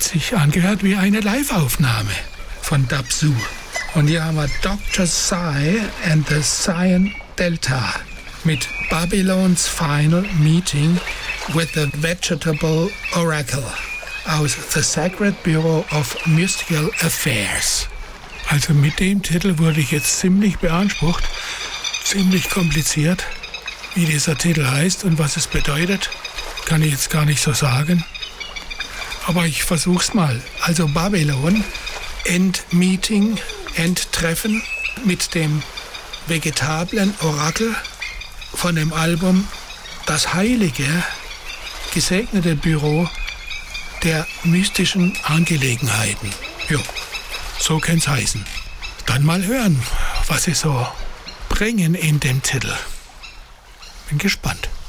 hat sich angehört wie eine Live-Aufnahme von Dabsu. Und hier haben wir Dr. Psy and the Cyan Delta mit Babylon's Final Meeting with the Vegetable Oracle aus The Sacred Bureau of Mystical Affairs. Also mit dem Titel wurde ich jetzt ziemlich beansprucht, ziemlich kompliziert. Wie dieser Titel heißt und was es bedeutet, kann ich jetzt gar nicht so sagen. Aber ich versuch's mal. Also Babylon, Endmeeting, Endtreffen mit dem vegetablen Orakel von dem Album Das heilige, gesegnete Büro der mystischen Angelegenheiten. Jo, so kann's heißen. Dann mal hören, was sie so bringen in dem Titel. Bin gespannt.